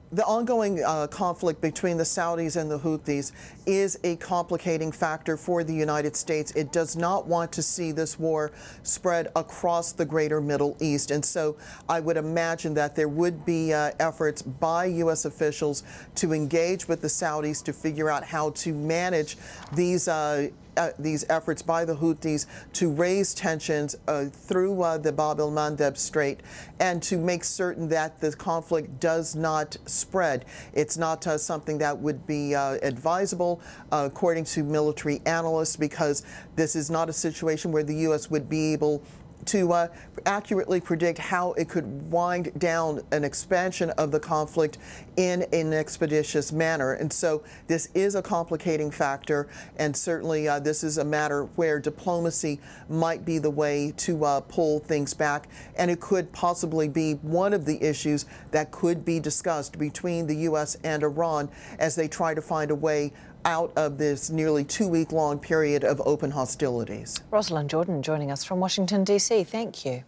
The ongoing conflict between the Saudis and the Houthis is a complicating factor for the United States. It does not want to see this war spread across the greater Middle East. And so I would imagine that there would be efforts by U.S. officials to engage with the Saudis to figure out how to manage these efforts by the Houthis to raise tensions through the Bab el-Mandeb Strait and to make certain that the conflict does not spread. It's not something that would be advisable, according to military analysts, because this is not a situation where the U.S. would be able to accurately predict how it could wind down an expansion of the conflict in an expeditious manner. And so this is a complicating factor, and certainly this is a matter where diplomacy might be the way to pull things back, and it could possibly be one of the issues that could be discussed between the U.S. and Iran as they try to find a way out of this nearly 2-week-long period of open hostilities. Rosalind Jordan joining us from Washington, D.C. Thank you.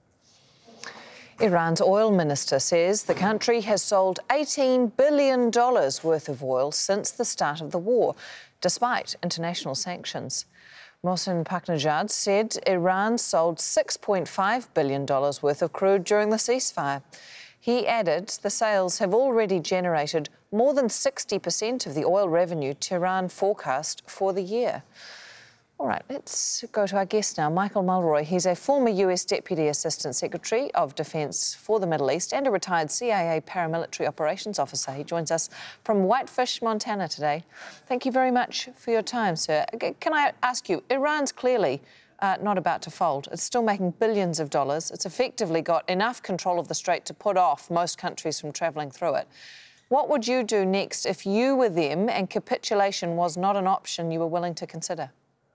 Iran's oil minister says the country has sold $18 billion worth of oil since the start of the war, despite international sanctions. Mohsen Paknejad said Iran sold $6.5 billion worth of crude during the ceasefire. He added the sales have already generated more than 60% of the oil revenue Tehran forecast for the year. All right, let's go to our guest now, Michael Mulroy. He's a former US Deputy Assistant Secretary of Defence for the Middle East and a retired CIA paramilitary operations officer. He joins us from Whitefish, Montana today. Thank you very much for your time, sir. Can I ask you, Iran's clearly not about to fold. It's still making billions of dollars. It's effectively got enough control of the strait to put off most countries from travelling through it. What would you do next if you were them and capitulation was not an option you were willing to consider?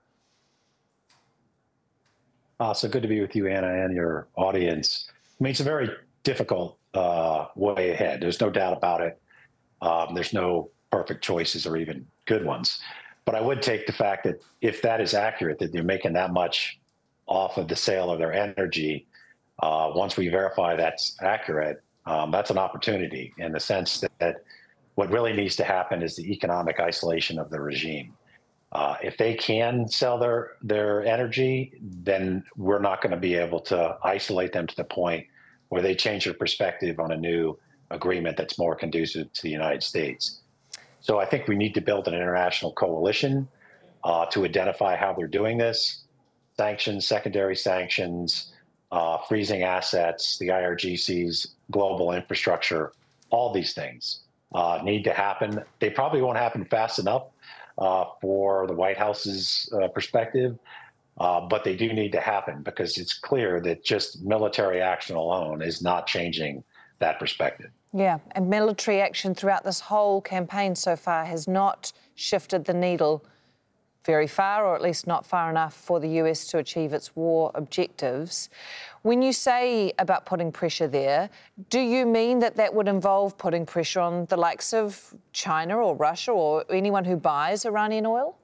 So good to be with you, Anna, and your audience. I mean, it's a very difficult way ahead. There's no doubt about it. There's no perfect choices or even good ones. But I would take the fact that if that is accurate, that they're making that much off of the sale of their energy, once we verify that's accurate, that's an opportunity in the sense that what really needs to happen is the economic isolation of the regime. If they can sell their energy, then we're not going to be able to isolate them to the point where they change their perspective on a new agreement that's more conducive to the United States. So I think we need to build an international coalition to identify how they're doing this. Sanctions, secondary sanctions, freezing assets, the IRGC's global infrastructure, all these things need to happen. They probably won't happen fast enough for the White House's perspective, but they do need to happen because it's clear that just military action alone is not changing that perspective. Yeah, and military action throughout this whole campaign so far has not shifted the needle very far, or at least not far enough for the US to achieve its war objectives. When you say about putting pressure there, do you mean that that would involve putting pressure on the likes of China or Russia or anyone who buys Iranian oil?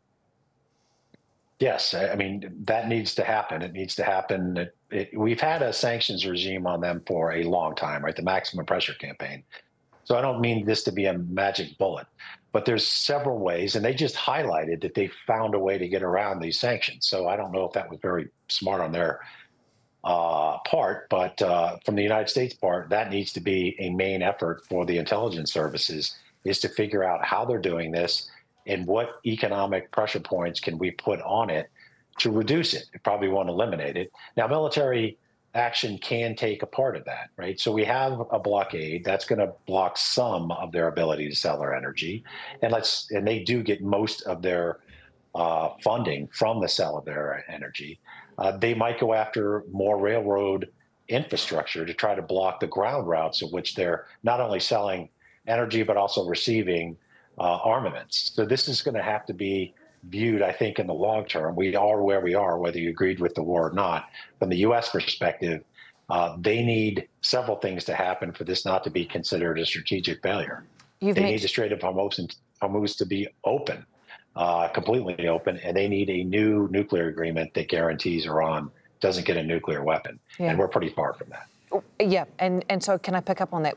Yes, I mean, that needs to happen. It needs to happen. We've had a sanctions regime on them for a long time, right? The maximum pressure campaign. So I don't mean this to be a magic bullet, but there's several ways, and they just highlighted that they found a way to get around these sanctions. So I don't know if that was very smart on their part, but from the United States part, that needs to be a main effort for the intelligence services, is to figure out how they're doing this and what economic pressure points can we put on it to reduce it. It probably won't eliminate it. Now, military action can take a part of that, right? So we have a blockade that's going to block some of their ability to sell their energy, and they do get most of their funding from the sale of their energy. They might go after more railroad infrastructure to try to block the ground routes of which they're not only selling energy but also receiving armaments. So this is going to have to be viewed, I think, in the long term. We are where we are, whether you agreed with the war or not. From the U.S. perspective, they need several things to happen for this not to be considered a strategic failure. They need the Strait of Hormuz to be open, completely open, and they need a new nuclear agreement that guarantees Iran doesn't get a nuclear weapon. Yeah. And we're pretty far from that. Yeah, and so can I pick up on that?